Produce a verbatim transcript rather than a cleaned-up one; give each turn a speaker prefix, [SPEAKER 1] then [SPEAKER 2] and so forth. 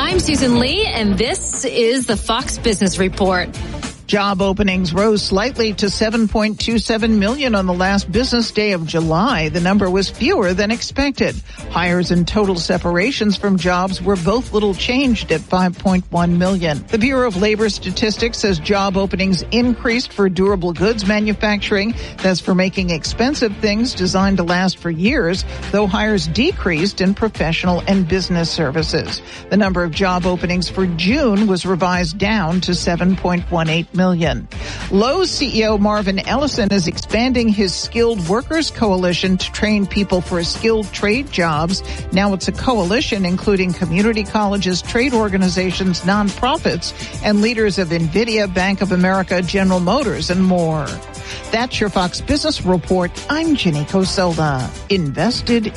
[SPEAKER 1] I'm Susan Lee, and this is the Fox Business Report.
[SPEAKER 2] Job openings rose slightly to seven point two seven million on the last business day of July. The number was fewer than expected. Hires and total separations from jobs were both little changed at five point one million. The Bureau of Labor Statistics says job openings increased for durable goods manufacturing. That's for making expensive things designed to last for years, though hires decreased in professional and business services. The number of job openings for June was revised down to seven point one eight million. Lowe's C E O Marvin Ellison is expanding his Skilled Workers Coalition to train people for skilled trade jobs. Now it's a coalition including community colleges, trade organizations, nonprofits, and leaders of NVIDIA, Bank of America, General Motors, and more. That's your Fox Business Report. I'm Jenny Coselda. Invested